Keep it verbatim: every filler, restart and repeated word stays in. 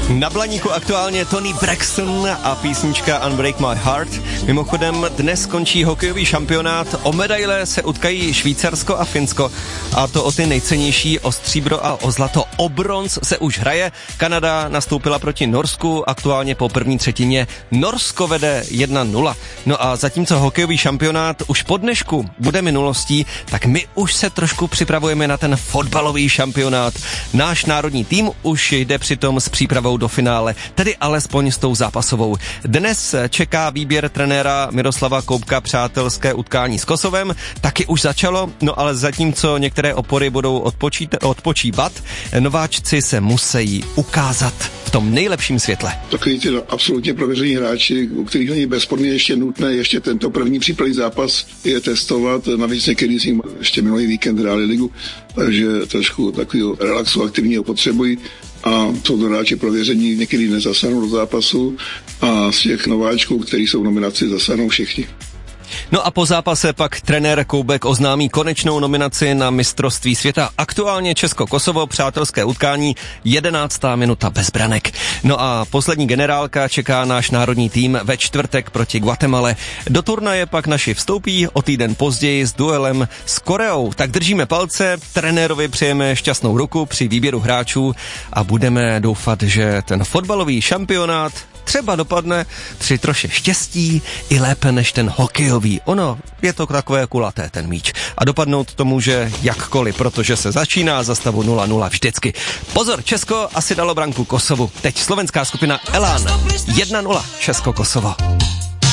Na blaníku aktuálně Toni Braxton a písnička Unbreak My Heart. Mimochodem dnes končí hokejový šampionát. O medaile se utkají Švýcarsko a Finsko. A to o ty nejcennější, o stříbro a o zlato. O bronz se už hraje. Kanada nastoupila proti Norsku. Aktuálně po první třetině Norsko vede jedna nula. No a zatímco hokejový šampionát už po dnešku bude minulostí, tak my už se trošku připravujeme na ten fotbalový šampionát. Náš národní tým už jde přitom s přípravou do finále, tedy alespoň s tou zápasovou. Dnes čeká výběr trenéra Miroslava Koubka přátelské utkání s Kosovem, taky už začalo, no ale zatímco některé opory budou odpočít, odpočívat, nováčci se musí ukázat v tom nejlepším světle. Takový ty absolutně prověření hráči, u kterých není bezpodmínně ještě nutné ještě tento první přípravný zápas je testovat, navíc některý z nich ještě minulý víkend hráli ligu, takže trošku takového relaxu aktivního potřebují. A jsou to hráči prověření, někdy nezasáhnou do zápasu a z těch nováčků, kteří jsou v nominaci, zasáhnou všichni. No a po zápase pak trenér Koubek oznámí konečnou nominaci na mistrovství světa. Aktuálně Česko-Kosovo, přátelské utkání, jedenáctá minuta bez branek. No a poslední generálka čeká náš národní tým ve čtvrtek proti Guatemale. Do turnaje pak naši vstoupí o týden později s duelem s Koreou. Tak držíme palce, trenérovi přejeme šťastnou ruku při výběru hráčů a budeme doufat, že ten fotbalový šampionát třeba dopadne při troše štěstí i lépe než ten hokejový. Ono, je to takové kulaté ten míč. A dopadnout to může jakkoliv, protože se začíná za stavu nula nula vždycky. Pozor, Česko asi dalo branku Kosovu. Teď slovenská skupina Elán. jedna nula Česko-Kosovo.